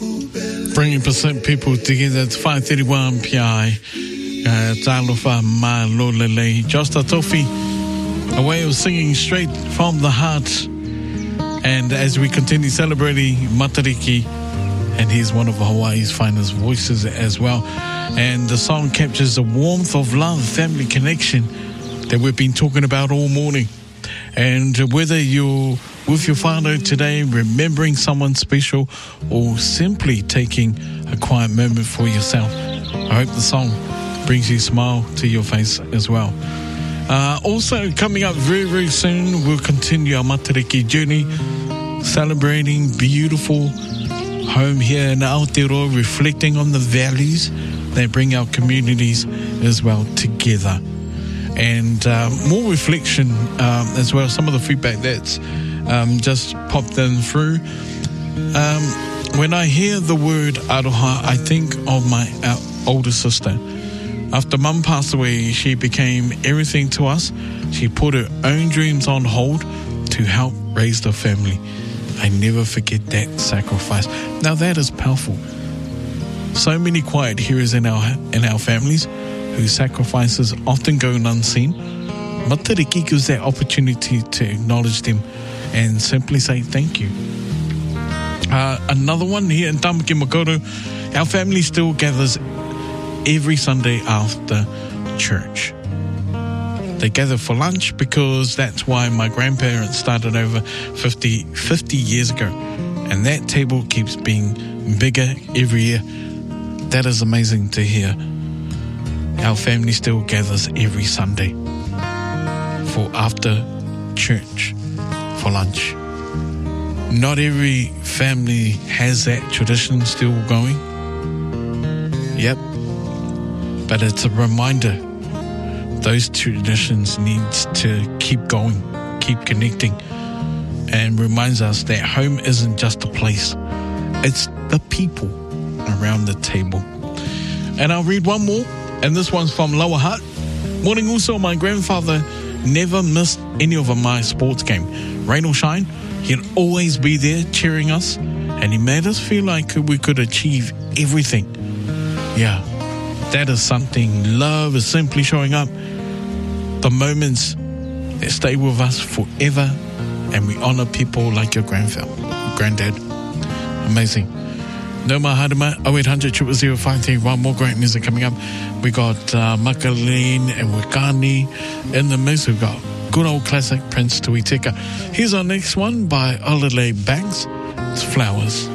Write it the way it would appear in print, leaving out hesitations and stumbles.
Bringing people together. It's 5:31 PI. Talofa Malolele. Just a tofi. A way of singing straight from the heart. And as we continue celebrating Matariki, and he's one of Hawaii's finest voices as well. And the song captures the warmth of love, family connection that we've been talking about all morning. And whether you're with your whānau today, remembering someone special, or simply taking a quiet moment for yourself, I hope the song brings you a smile to your face as well. Also, coming up very, very soon, we'll continue our Matariki journey, celebrating beautiful home here in Aotearoa, reflecting on the values that bring our communities as well together. And more reflection as well, some of the feedback that's just popped in through. When I hear the word aroha, I think of my older sister. After Mum passed away, she became everything to us. She put her own dreams on hold to help raise the family. I never forget that sacrifice. Now that is powerful. So many quiet heroes in our families whose sacrifices often go unseen. Matariki gives that opportunity to acknowledge them and simply say thank you. Another one here in Tamaki Makaurau, our family still gathers every Sunday after church. They gather for lunch because that's why my grandparents started over 50 years ago. And that table keeps being bigger every year. That is amazing to hear. Our family still gathers every Sunday for after church for lunch. Not every family has that tradition still going. Yep. But it's a reminder those traditions need to keep going, keep connecting, and reminds us that home isn't just a place, it's the people around the table. And I'll read one more, and this one's from Lower Hutt. Morning also, my grandfather never missed any of my sports game. Rain or shine, he'd always be there cheering us, and he made us feel like we could achieve everything. Yeah, that is something. Love is simply showing up. The moments that stay with us forever, and we honor people like your granddad. Amazing. No Maharima, 0800 000 531. More great music coming up. We got Makalene and Wakani in the mix. We've got good old classic Prince Tuiteka. Here's our next one by Olele Banks. It's Flowers.